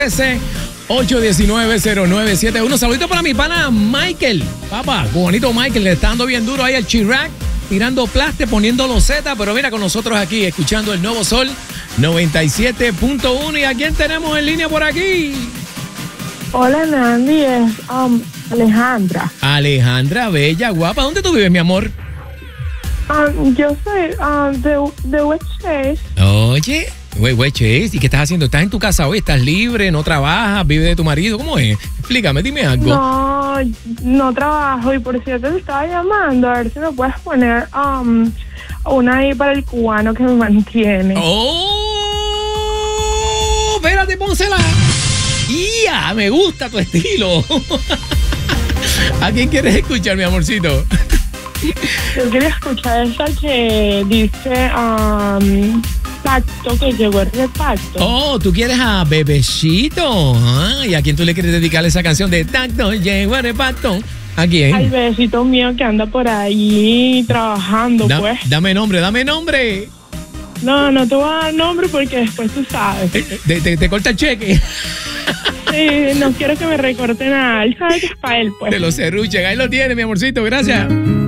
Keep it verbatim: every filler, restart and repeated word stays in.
ocho uno nueve, cero nueve siete uno. Saludito para mi pana Michael. Papá, bonito Michael, le está dando bien duro ahí al Chirac, tirando plaste, poniendo loseta, pero mira con nosotros aquí, escuchando el Nuevo Sol noventa y siete punto uno. ¿Y a quién tenemos en línea por aquí? Hola, Nandy, es um, Alejandra. Alejandra, bella, guapa. ¿Dónde tú vives, mi amor? Um, yo soy um, de, de West Chase. Oye, güey, güey, Chase, ¿y qué estás haciendo? ¿Estás en tu casa hoy? ¿Estás libre? ¿No trabajas? ¿Vives de tu marido? ¿Cómo es? Explícame, dime algo. No, no trabajo y por cierto te estaba llamando a ver si me puedes poner um, una ahí para el cubano que me mantiene. ¡Oh! Espérate, pónsela. ¡Ya! Me gusta tu estilo. ¿A quién quieres escuchar, mi amorcito? Yo quería escuchar esa que dice um, pacto, que llegó el reparto. Oh, ¿tú quieres a Bebecito? Ah, ¿y a quién tú le quieres dedicar esa canción de Tacto, llegó el reparto? ¿A quién? Al bebecito mío que anda por ahí trabajando, Da, pues. Dame nombre, dame nombre. No, no te voy a dar nombre porque después tú sabes. Te, te, te, te corta el cheque. Sí, no quiero que me recorten nada. Él sabe que es para él, pues. Te lo cerruchen, ahí lo tienes, mi amorcito, gracias.